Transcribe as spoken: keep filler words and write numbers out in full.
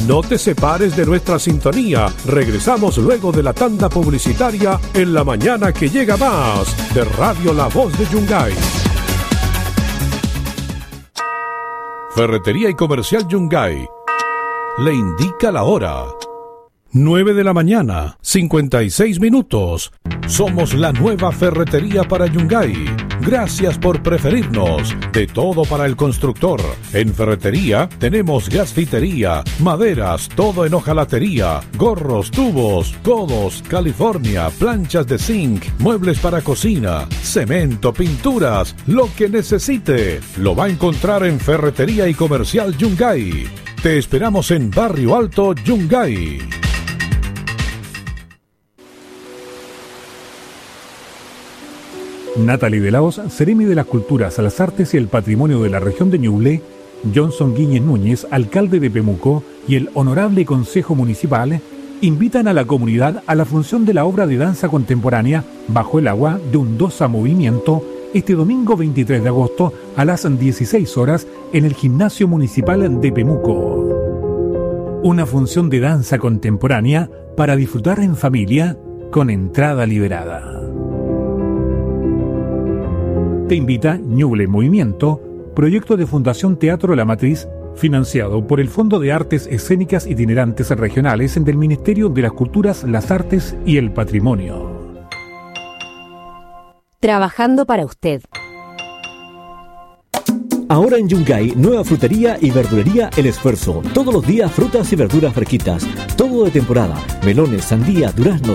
No te separes de nuestra sintonía. Regresamos luego de la tanda publicitaria en la mañana que llega más de Radio La Voz de Yungay. Ferretería y Comercial Yungay le indica la hora. nueve de la mañana, cincuenta y seis minutos. Somos la nueva ferretería para Yungay. Gracias por preferirnos. De todo para el constructor. En ferretería tenemos gasfitería, maderas, todo en hojalatería, gorros, tubos, codos, California, planchas de zinc, muebles para cocina, cemento, pinturas, lo que necesite. Lo va a encontrar en Ferretería y Comercial Yungay. Te esperamos en Barrio Alto, Yungay. Natalie de Laos, Seremi de las Culturas, las Artes y el Patrimonio de la región de Ñuble, Johnson Guíñez Núñez, alcalde de Pemuco, y el Honorable Consejo Municipal invitan a la comunidad a la función de la obra de danza contemporánea Bajo el Agua de un Dosa Movimiento este domingo veintitrés de agosto a las dieciséis horas en el Gimnasio Municipal de Pemuco. Una función de danza contemporánea para disfrutar en familia con entrada liberada. Te invita Ñuble Movimiento, proyecto de Fundación Teatro La Matriz, financiado por el Fondo de Artes Escénicas Itinerantes Regionales del Ministerio de las Culturas, las Artes y el Patrimonio. Trabajando para usted. Ahora en Yungay, nueva frutería y verdulería El Esfuerzo. Todos los días frutas y verduras fresquitas. Todo de temporada. Melones, sandía, durazno,